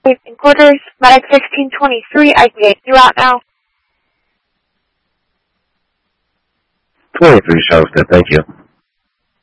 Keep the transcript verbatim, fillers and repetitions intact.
In quarters, medic sixteen twenty-three, I can get you out now. twenty-three sounds good, thank you.